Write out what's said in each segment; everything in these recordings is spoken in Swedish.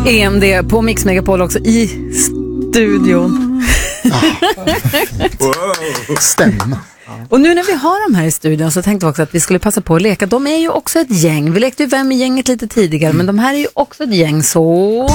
EMD på Mix Megapol också i studion. Stämma. Och nu när vi har dem här i studion så tänkte vi också att vi skulle passa på att leka. De är ju också ett gäng. Vi lekte ju Vem i gänget lite tidigare, men de här är ju också ett gäng, så...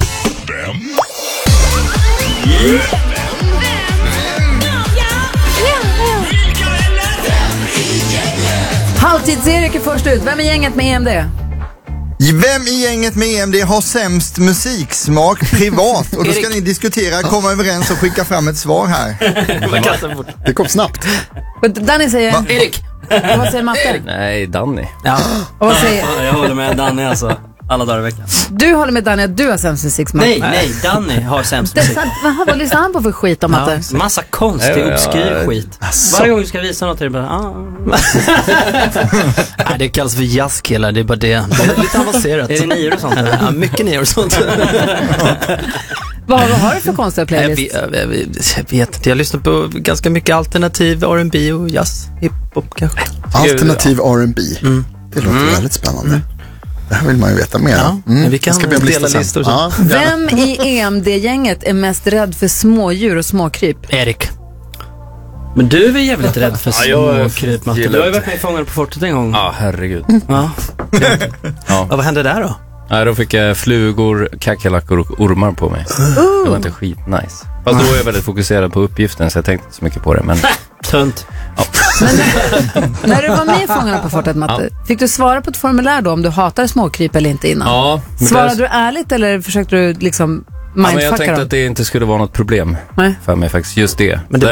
Halvtids-Erik är först ut. Vem är gänget med EMD? Vem i gänget med EMD har sämst musiksmak privat? Och då ska ni diskutera, komma överens och skicka fram ett svar här. Det kom snabbt. Och Danny säger... Erik! Och vad säger Matte? Nej, Danny. Ja. Och vad säger... Jag håller med Danny alltså. Alla dagar i veckan. Du håller med Danny att du har sämst musiksmak? Nej, Danny har sämst Det är musik. sant. Vad lyssnar han på för skit om Matte? Ja, massa konstig, obskyr skit. Varje gång du ska visa något är det bara... Nej, det kallas för jazzkillar, det är bara det. Det är lite avancerat. Är det nior och sånt? Ja, mycket nior och sånt. Vad har du för konstiga playlist? Jag vet inte, jag lyssnar på ganska mycket alternativ R&B och jazz, hiphop kanske. Alternativ R&B. Det låter väldigt spännande. Det här vill man ju veta mer. Men vi kan dela listor. Ja, Vem i EMD-gänget är mest rädd för smådjur och småkryp? Erik. Men du är väl jävligt rädd för jag småkryp, Matte? gillar Du har ju det. varit med i Fångarna på fortet en gång. Ja, herregud. Ja. Ja, vad hände där då? Nej, då fick jag flugor, kackerlackor och ormar på mig. Det var inte skitnice. Fast då är jag väldigt fokuserad på uppgiften så jag tänkte inte så mycket på det. Men Tunt. När du var med i Fångarna på fortet, Matte, fick du svara på ett formulär då om du hatar småkryp eller inte innan? ja, men Svarade du ärligt eller försökte du liksom men jag mindfucka tänkte dem? att det inte skulle vara något problem Nej. för mig faktiskt, just det. Men det var